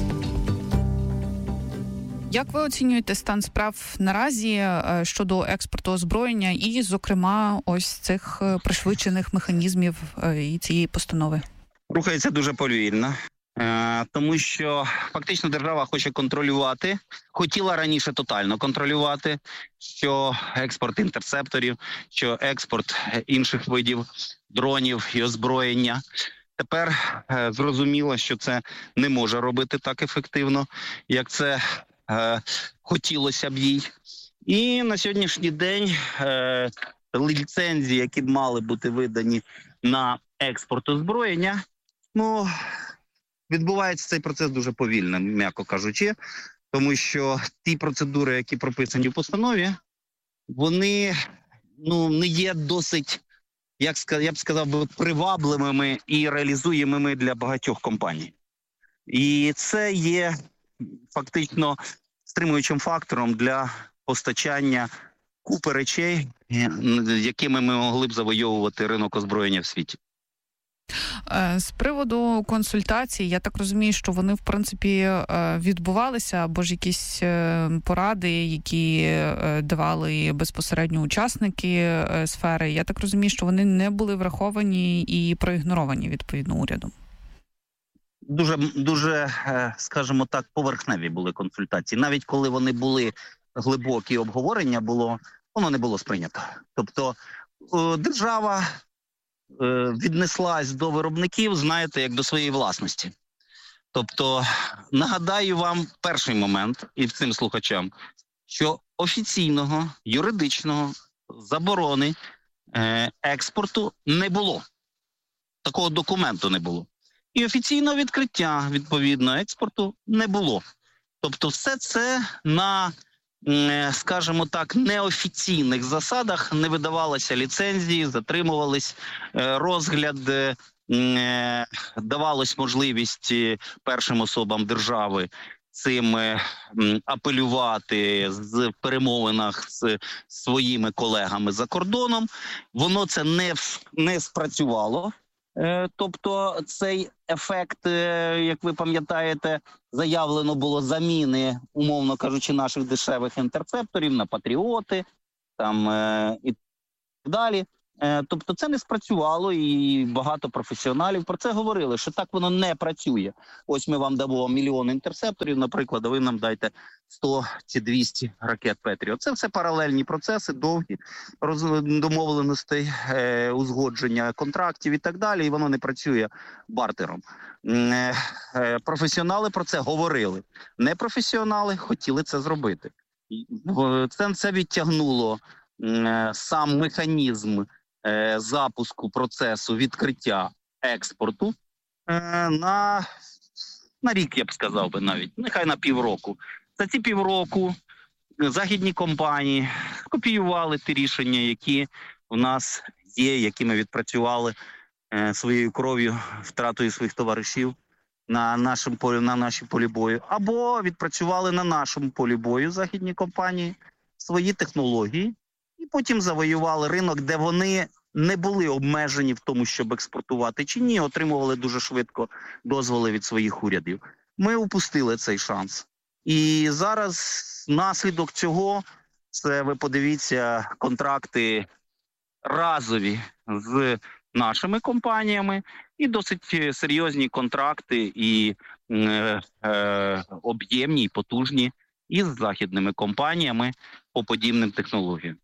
Як ви оцінюєте стан справ наразі щодо експорту озброєння і, зокрема, ось цих пришвидшених механізмів і цієї постанови? Рухається дуже повільно, тому що фактично держава хоче контролювати, хотіла раніше тотально контролювати, що експорт інтерсепторів, що експорт інших видів дронів і озброєння. Тепер зрозуміло, що це не може робити так ефективно, як це Е, хотілося б їй. І на сьогоднішній день е, ліцензії, які б мали бути видані на експорт озброєння, ну, відбувається цей процес дуже повільно, м'яко кажучи, тому що ті процедури, які прописані в постанові, вони, ну, не є досить, як я б сказав, привабливими і реалізуємими для багатьох компаній. І це є фактично стримуючим фактором для постачання купи речей, якими ми могли б завойовувати ринок озброєння в світі. З приводу консультацій, я так розумію, що вони, в принципі, відбувалися, або ж якісь поради, які давали безпосередньо учасники сфери. Я так розумію, що вони не були враховані і проігноровані, відповідно, урядом. Дуже, дуже, скажімо так, поверхневі були консультації. Навіть коли вони були глибокі, обговорення було, воно не було сприйнято. Тобто держава віднеслась до виробників, знаєте, як до своєї власності. Тобто, нагадаю вам перший момент, і цим слухачам, що офіційного, юридичного заборони е, експорту не було. Такого документу не було. І офіційного відкриття, відповідно, експорту не було. Тобто, все це на, е, скажімо так, неофіційних засадах не видавалися ліцензії, затримувались, е, розгляд, е, давалось можливість першим особам держави цим апелювати в перемовинах з своїми колегами за кордоном. Воно це не, не спрацювало. Тобто цей ефект, як ви пам'ятаєте, заявлено було заміни, умовно кажучи, наших дешевих інтерцепторів на патріоти там, і так далі. Тобто це не спрацювало, і багато професіоналів про це говорили, що так воно не працює. Ось ми вам дамо мільйон інтерцепторів, наприклад, а ви нам дайте сто чи двісті ракет Петріот. Це все паралельні процеси, довгі домовленостей, е, узгодження контрактів і так далі, і воно не працює бартером. Е, е, професіонали про це говорили. Непрофесіонали хотіли це зробити. Це, це відтягнуло е, сам механізм запуску процесу відкриття експорту на, на рік, я б сказав би навіть, нехай на півроку. За ці півроку західні компанії копіювали ті рішення, які у нас є, які ми відпрацювали своєю кров'ю, втратою своїх товаришів на, нашому полі, на нашій полі бою, або відпрацювали на нашому полі бою західні компанії свої технології, і потім завоювали ринок, де вони не були обмежені в тому, щоб експортувати чи ні, отримували дуже швидко дозволи від своїх урядів. Ми упустили цей шанс. І зараз наслідок цього, це ви подивіться, контракти разові з нашими компаніями і досить серйозні контракти і е, е, об'ємні, і потужні із західними компаніями по подібним технологіям.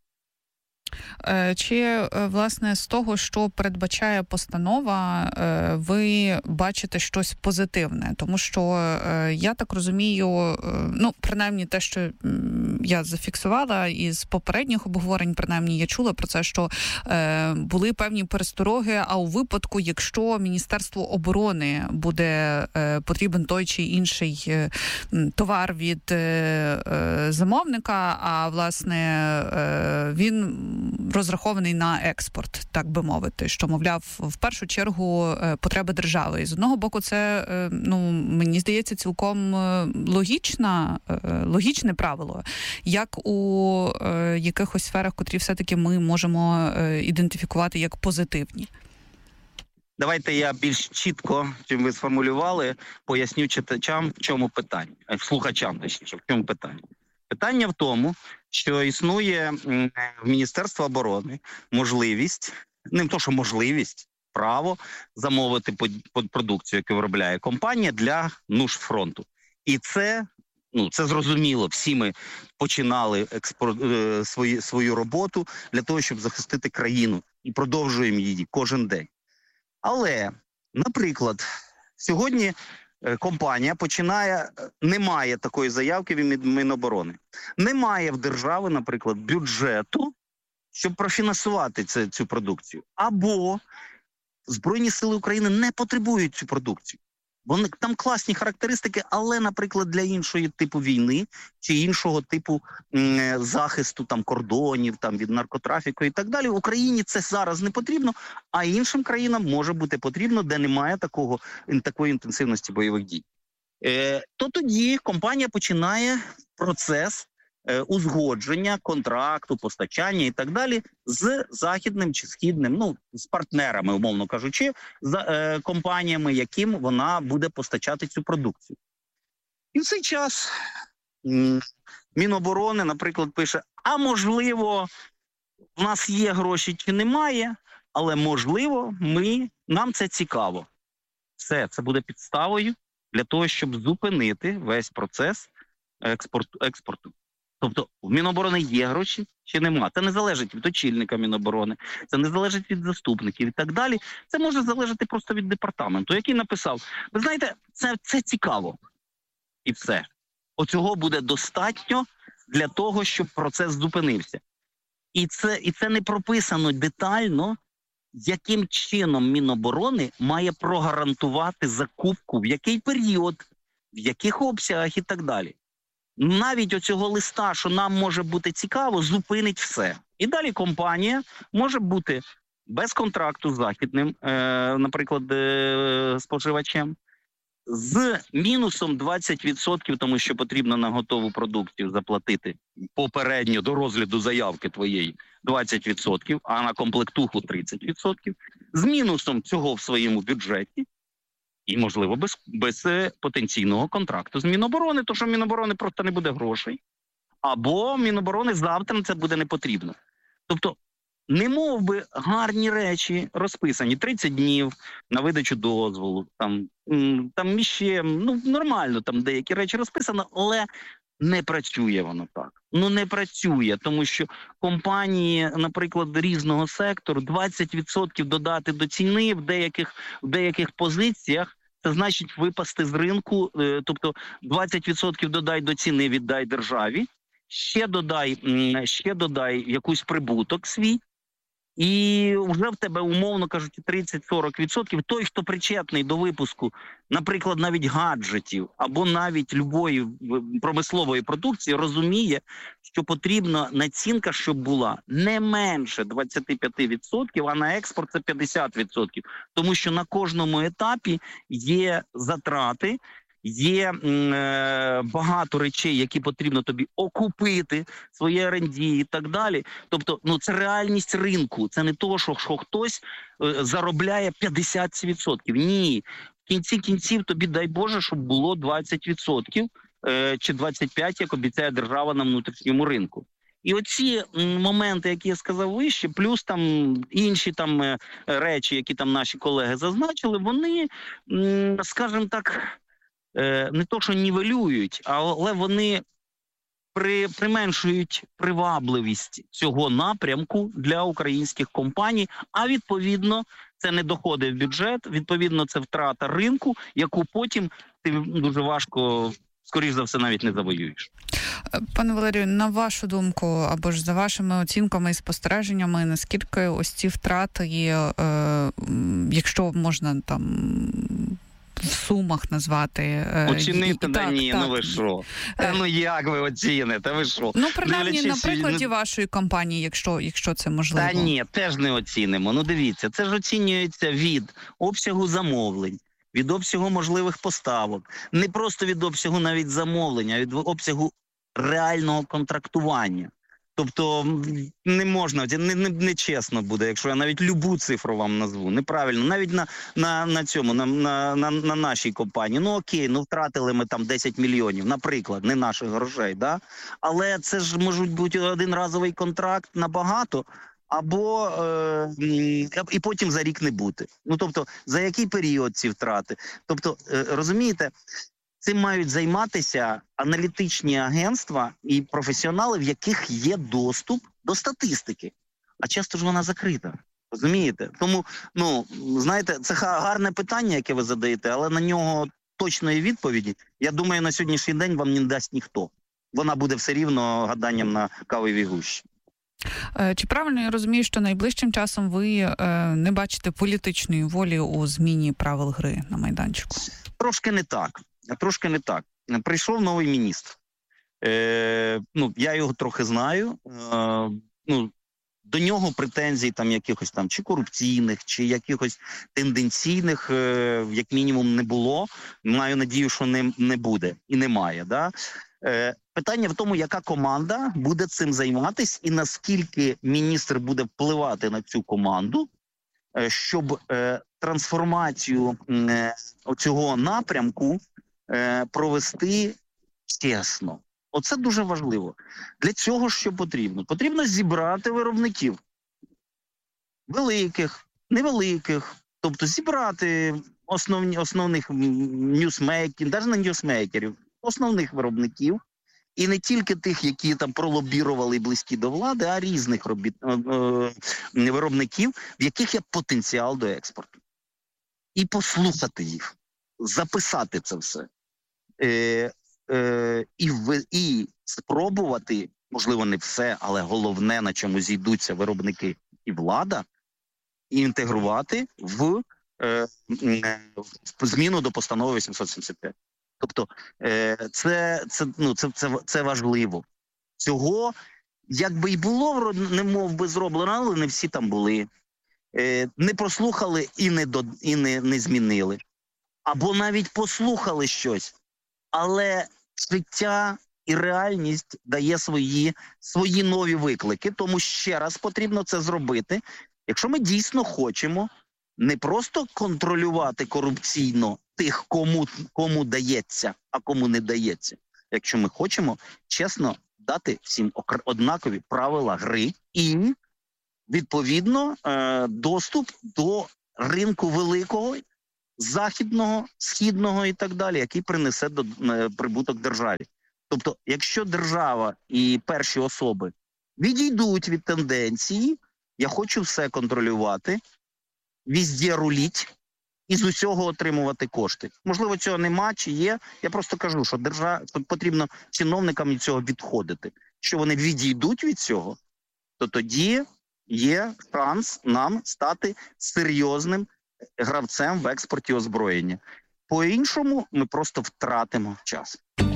Чи, власне, з того, що передбачає постанова, ви бачите щось позитивне? Тому що, я так розумію, ну, принаймні те, що я зафіксувала із попередніх обговорень, принаймні я чула про це, що були певні перестороги, а у випадку, якщо Міністерству оборони буде потрібен той чи інший товар від замовника, а, власне, він розрахований на експорт, так би мовити, що, мовляв, в першу чергу потреби держави. І з одного боку, це, ну, мені здається, цілком логічна, логічне правило, як у якихось сферах, котрі все-таки ми можемо ідентифікувати як позитивні. Давайте я більш чітко, чим ви сформулювали, поясню читачам, в чому питання, слухачам, точніше, в чому питання. Питання в тому, що існує в Міністерства оборони можливість, не то, що можливість, право замовити продукцію, яку виробляє компанія, для нужд фронту. І це, ну, це зрозуміло, всі ми починали експорт, е, свої, свою роботу для того, щоб захистити країну, і продовжуємо її кожен день. Але, наприклад, сьогодні компанія починає, немає такої заявки від Міноборони. Немає в держави, наприклад, бюджету, щоб профінансувати це, цю продукцію. Або Збройні сили України не потребують цю продукцію. Вони, там класні характеристики, але, наприклад, для іншого типу війни чи іншого типу м, захисту там, кордонів там, від наркотрафіку і так далі, Україні це зараз не потрібно, а іншим країнам може бути потрібно, де немає такого, такої інтенсивності бойових дій. Е, то тоді компанія починає процес е, узгодження контракту, постачання і так далі з західним чи східним, ну, з партнерами, умовно кажучи, з е, компаніями, яким вона буде постачати цю продукцію. І в цей час м, Міноборони, наприклад, пише, а можливо, в нас є гроші чи немає, але можливо, ми, нам це цікаво. Все, це буде підставою для того, щоб зупинити весь процес експорту. експорту. Тобто в Міноборони є гроші чи нема. Це не залежить від очільника Міноборони, це не залежить від заступників і так далі. Це може залежати просто від департаменту, який написав, ви знаєте, це, це цікаво. І все. Оцього буде достатньо для того, щоб процес зупинився. І це, і це не прописано детально, яким чином Міноборони має прогарантувати закупку, в який період, в яких обсягах і так далі. Навіть оцього листа, що нам може бути цікаво, зупинить все. І далі компанія може бути без контракту з західним, е, наприклад, е, споживачем, з мінусом двадцять відсотків, тому що потрібно на готову продукцію заплатити попередньо до розгляду заявки твоєї двадцять відсотків, а на комплектуху тридцять відсотків, з мінусом цього в своєму бюджеті і, можливо, без, без потенційного контракту з Міноборони, тому що в Міноборони просто не буде грошей, або Міноборони завтра це буде не потрібно. Тобто, не мов би гарні речі розписані, тридцять днів на видачу дозволу, там, там ще, ну, нормально, там деякі речі розписано, але не працює воно так. Ну, не працює, тому що компанії, наприклад, різного сектору, двадцять відсотків додати до ціни в деяких, в деяких позиціях, це значить випасти з ринку, тобто двадцять відсотків додай до ціни, віддай державі, ще додай, ще додай якийсь прибуток свій, і вже в тебе, умовно кажучи, тридцять-сорок відсотків той, хто причетний до випуску, наприклад, навіть гаджетів або навіть любої промислової продукції, розуміє, що потрібна націнка, щоб була не менше двадцять п'ять відсотків, а на експорт це п'ятдесят відсотків. Тому що на кожному етапі є затрати, є е, багато речей, які потрібно тобі окупити, своє ер енд ді і так далі. Тобто, ну, це реальність ринку. Це не то, що, що хтось е, заробляє п'ятдесят відсотків. Ні. В кінці кінців тобі, дай Боже, щоб було двадцять відсотків е, чи двадцять п'ять відсотків, як обіцяє держава на внутрішньому ринку. І оці моменти, які я сказав вище, плюс там інші там е, речі, які там наші колеги зазначили, вони, м, скажімо так, не то, що нівелюють, але вони при, применшують привабливість цього напрямку для українських компаній, а відповідно це не доходи в бюджет, відповідно це втрата ринку, яку потім ти дуже важко, скоріш за все, навіть не завоюєш. Пане Валерію, на вашу думку, або ж за вашими оцінками і спостереженнями, наскільки ось ці втрати є, е, якщо можна там в сумах назвати. Оцінити, і, да так, ні, так. ну ви що? Та ну як ви оціните, ви що? Ну, принаймні, Дивлячись, на прикладі ну... вашої компанії, якщо, якщо це можливо. Та ні, теж не оцінимо. Ну дивіться, це ж оцінюється від обсягу замовлень, від обсягу можливих поставок. Не просто від обсягу навіть замовлення, а від обсягу реального контрактування. Тобто не можна, не, не, не чесно буде, якщо я навіть любу цифру вам назву. Неправильно, навіть на, на, на цьому, на, на, на, на нашій компанії. Ну окей, ну втратили ми там десять мільйонів, наприклад, не наших грошей, да? Але це ж можуть бути один разовий контракт на багато, або е, і потім за рік не бути. Ну тобто, за який період ці втрати? Тобто, е, розумієте, цим мають займатися аналітичні агентства і професіонали, в яких є доступ до статистики. А часто ж вона закрита. Розумієте? Тому, ну, знаєте, це гарне питання, яке ви задаєте, але на нього точної відповіді, я думаю, на сьогоднішній день вам не дасть ніхто. Вона буде все рівно гаданням на кавовій гущі. Чи правильно я розумію, що найближчим часом ви е, не бачите політичної волі у зміні правил гри на майданчику? Трошки не так. Трошки не так. Прийшов новий міністр. Е, ну, я його трохи знаю. Е, ну, до нього претензій там якихось там чи корупційних, чи якихось тенденційних, е, як мінімум, не було. Маю надію, що не, не буде і немає. Да? Е, Питання в тому, яка команда буде цим займатися і наскільки міністр буде впливати на цю команду, щоб е, трансформацію е, цього напрямку е, провести чесно. Оце дуже важливо. Для цього що потрібно? Потрібно зібрати виробників. Великих, невеликих. Тобто зібрати основні, основних ньюсмейкерів, навіть не ньюсмейкерів, основних виробників. І не тільки тих, які там пролобірували і близькі до влади, а різних робіт, е, е, виробників, в яких є потенціал до експорту. І послухати їх, записати це все. Е, е, і, в, і спробувати, можливо, не все, але головне, на чому зійдуться виробники і влада, і інтегрувати в, е, в зміну до постанови вісімсот сімдесят п'ять. Тобто це, це, ну, це, це, це важливо. Цього, якби і було, немов би зроблено, але не всі там були. Не прослухали і не, до, і не, не змінили. Або навіть послухали щось, але життя і реальність дає свої, свої нові виклики. Тому ще раз потрібно це зробити. Якщо ми дійсно хочемо не просто контролювати корупційно тих, кому, кому дається, а кому не дається. Якщо ми хочемо чесно дати всім однакові правила гри і, відповідно, доступ до ринку великого, західного, східного і так далі, який принесе до, прибуток державі. Тобто, якщо держава і перші особи відійдуть від тенденції, я хочу все контролювати, везде руліть, і з усього отримувати кошти. Можливо, цього нема, чи є. Я просто кажу, що держава, потрібно чиновникам від цього відходити. Якщо вони відійдуть від цього, то тоді є шанс нам стати серйозним гравцем в експорті озброєння. По-іншому ми просто втратимо час.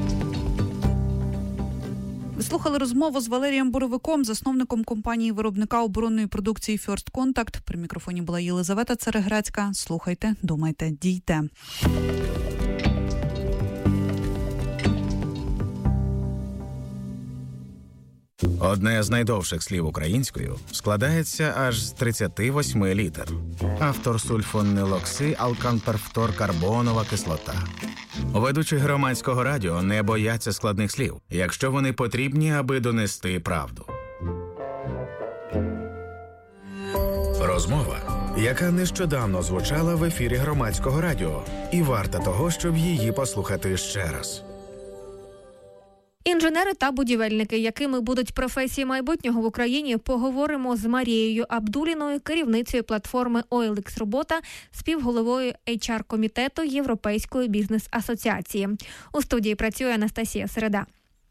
Ви слухали розмову з Валерієм Боровиком, засновником компанії-виробника оборонної продукції First Contact. При мікрофоні була Єлизавета Цереграцька. Слухайте, думайте, дійте. Одне з найдовших слів українською складається аж з тридцяти восьми літер. Автор сульфонилокси алканперфторкарбонова кислота. Ведучі громадського радіо не бояться складних слів, якщо вони потрібні, аби донести правду. Розмова, яка нещодавно звучала в ефірі громадського радіо, і варта того, щоб її послухати ще раз. Інженери та будівельники, якими будуть професії майбутнього в Україні, поговоримо з Марією Абдуліною, керівницею платформи о ел ікс Робота, співголовою ейч ар-комітету Європейської бізнес-асоціації. У студії працює Анастасія Середа.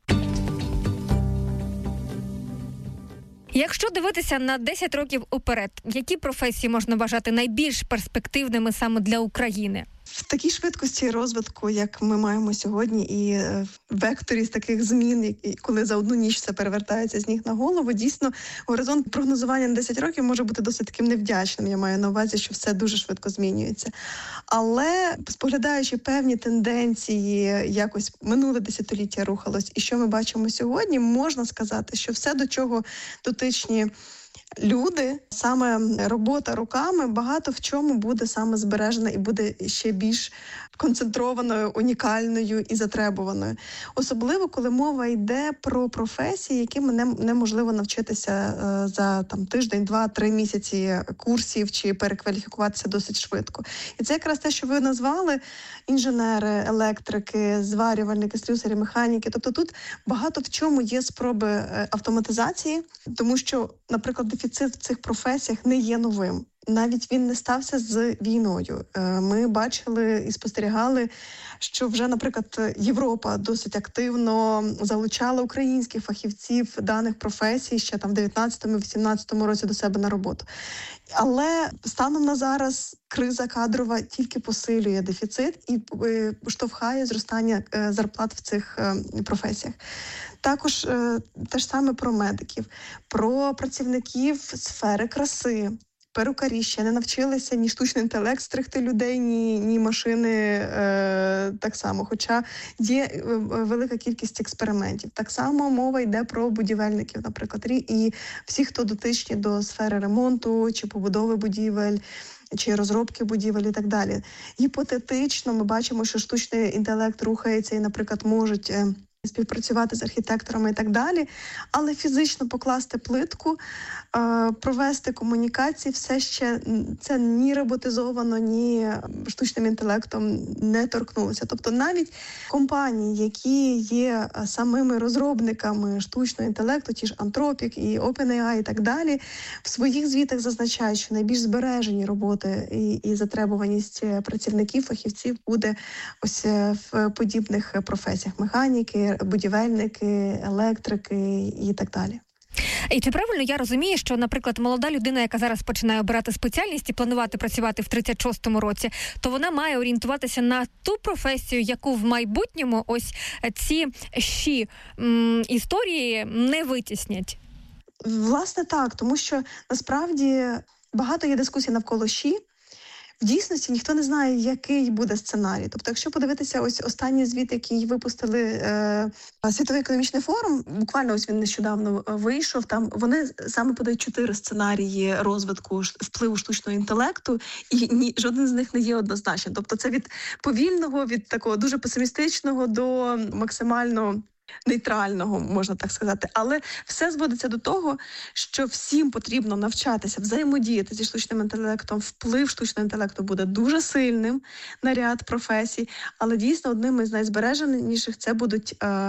Якщо дивитися на десять років уперед, які професії можна вважати найбільш перспективними саме для України? В такій швидкості розвитку, як ми маємо сьогодні, і в векторі з таких змін, коли за одну ніч все перевертається з ніг на голову, дійсно, горизонт прогнозування на десять років може бути досить таким невдячним. Я маю на увазі, що все дуже швидко змінюється. Але, споглядаючи певні тенденції, якось минуле десятиліття рухалось, і що ми бачимо сьогодні, можна сказати, що все, до чого дотичні люди, саме робота руками, багато в чому буде саме збережена і буде ще більш концентрованою, унікальною і затребуваною. Особливо, коли мова йде про професії, яким не, неможливо навчитися е, за там тиждень, два, три місяці курсів чи перекваліфікуватися досить швидко. І це якраз те, що ви назвали: інженери, електрики, зварювальники, слюсарі, механіки. Тобто тут багато в чому є спроби автоматизації, тому що, наприклад, дефіцит в цих професіях не є новим. Навіть він не стався з війною. Ми бачили і спостерігали, що вже, наприклад, Європа досить активно залучала українських фахівців даних професій ще там в дев'ятнадцятому-вісімнадцятому році до себе на роботу. Але станом на зараз криза кадрова тільки посилює дефіцит і штовхає зростання зарплат в цих професіях. Також те ж саме про медиків, про працівників сфери краси, перукарі ще не навчилися ні штучний інтелект стригти людей, ні, ні машини е, так само. Хоча є велика кількість експериментів. Так само мова йде про будівельників, наприклад, і всі, хто дотичні до сфери ремонту чи побудови будівель, чи розробки будівель і так далі. Гіпотетично ми бачимо, що штучний інтелект рухається і, наприклад, можуть співпрацювати з архітекторами і так далі, але фізично покласти плитку, провести комунікації, все ще це ні роботизовано, ні штучним інтелектом не торкнулося. Тобто навіть компанії, які є самими розробниками штучного інтелекту, ті ж Anthropic і OpenAI і так далі, в своїх звітах зазначають, що найбільш збережені роботи і, і затребуваність працівників, фахівців буде ось в подібних професіях: механіки, будівельники, електрики і так далі. І чи правильно я розумію, що, наприклад, молода людина, яка зараз починає обирати спеціальність і планувати працювати в тридцять шостому році, то вона має орієнтуватися на ту професію, яку в майбутньому ось ці щі м, історії не витіснять? Власне так, тому що насправді багато є дискусій навколо щі. В дійсності ніхто не знає, який буде сценарій. Тобто, якщо подивитися ось останній звіт, який випустили е, Світовий економічний форум, буквально ось він нещодавно вийшов, там вони саме подають чотири сценарії розвитку впливу штучного інтелекту, і ні, жоден з них не є однозначним. Тобто це від повільного, від такого дуже песимістичного до максимально нейтрального, можна так сказати. Але все зводиться до того, що всім потрібно навчатися взаємодіяти зі штучним інтелектом. Вплив штучного інтелекту буде дуже сильним на ряд професій, але дійсно одним із найзбереженіших це будуть е,